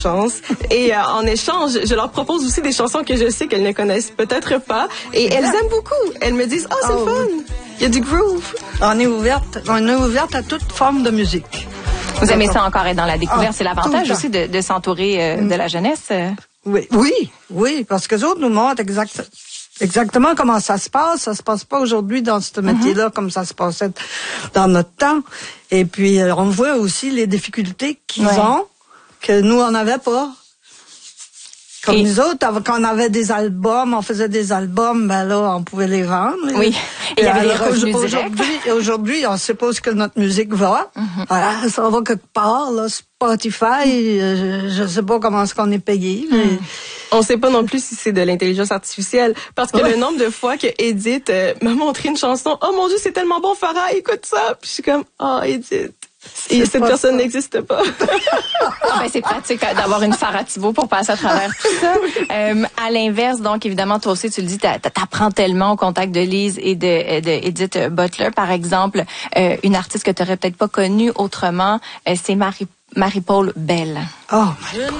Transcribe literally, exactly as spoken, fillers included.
chance. Et euh, en échange, je leur propose aussi des chansons que je sais qu'elles ne connaissent peut-être pas. Et elles aiment beaucoup. Elles me disent, oh, c'est oh, fun. Oui. Il y a du groove. On est ouverte, on est ouverte à toute forme de musique. Vous aimez ça encore être dans la découverte. Ah, c'est l'avantage aussi de, de s'entourer euh, mm. de la jeunesse. Oui, oui, oui, parce que les autres nous montrent exact, exactement comment ça se passe. Ça se passe pas aujourd'hui dans ce métier-là mm-hmm. comme ça se passait dans notre temps. Et puis, euh, on voit aussi les difficultés qu'ils ouais. ont, que nous, on n'avait pas. Comme et... nous autres, quand on avait des albums, on faisait des albums, ben là, on pouvait les vendre. Oui, et il y avait des revenus aujourd'hui, aujourd'hui, on sait pas où que notre musique va. Mm-hmm. Voilà, ça va quelque part, là, Spotify, je, je sais pas comment est-ce qu'on est payé. Mais... Mm. On sait pas non plus si c'est de l'intelligence artificielle, parce que ouais. le nombre de fois que Edith euh, m'a montré une chanson, oh mon Dieu, c'est tellement bon, Farah, écoute ça. Puis je suis comme, oh Edith. Et cette personne n'existe pas. Ah ben c'est pratique d'avoir une Farah Thibault pour passer à travers tout ça. Euh, à l'inverse, donc évidemment, toi aussi, tu le dis, t'apprends tellement au contact de Lise et de, de Edith Butler, par exemple, euh, une artiste que tu n'aurais peut-être pas connue autrement, euh, c'est Marie, Marie-Paul Bell. Oh my God.